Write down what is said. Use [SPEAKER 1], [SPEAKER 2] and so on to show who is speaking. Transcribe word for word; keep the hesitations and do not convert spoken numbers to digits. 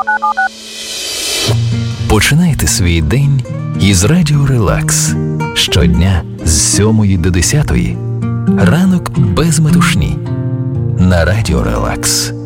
[SPEAKER 1] Починайте свій день із Радіо Релакс. Щодня з сьомої до десятої. Ранок без метушні. На Радіо Релакс.